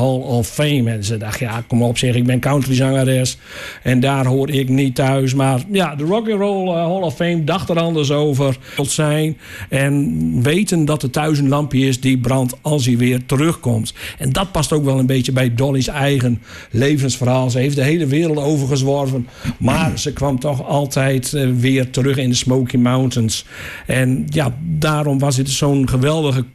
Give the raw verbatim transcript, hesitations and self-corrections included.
Hall of Fame. En ze dacht, ja, kom op zeg, ik ben countryzangeres. En daar hoor ik niet thuis. Maar ja, de Rock and Roll uh, Hall of Fame dacht er anders over. Zijn. En weten dat er thuis een lampje is die brandt als hij weer terugkomt. En dat past ook wel een beetje bij Dolly's eigen levensverhaal. Ze heeft de hele wereld overgezworven. Maar ze kwam toch altijd uh, weer terug in de Smoky Mountains. En ja, daarom was het zo'n geweldige